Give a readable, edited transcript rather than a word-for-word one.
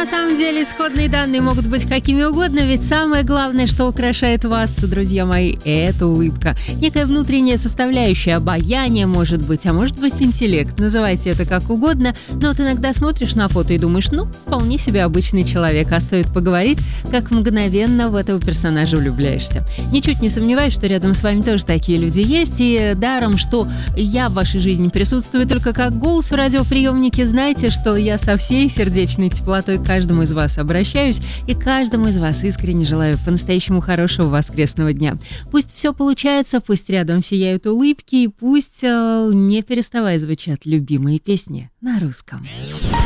на самом деле исходные данные могут быть какими угодно, ведь самое главное, что украшает вас, друзья мои, это улыбка. Некая внутренняя составляющая, обаяние может быть, а может быть интеллект. Называйте это как угодно, но вот иногда смотришь на фото и думаешь, вполне себе обычный человек, а стоит поговорить, как мгновенно в этого персонажа влюбляешься. Ничуть не сомневаюсь, что рядом с вами тоже такие люди есть, и даром, что я в вашей жизни присутствую только как голос в радиоприемнике, знаете, что я со всей сердечной теплотой к каждому из вас обращаюсь и каждому из вас искренне желаю по-настоящему хорошего воскресного дня. Пусть все получается, пусть рядом сияют улыбки и пусть не переставая звучат любимые песни на русском.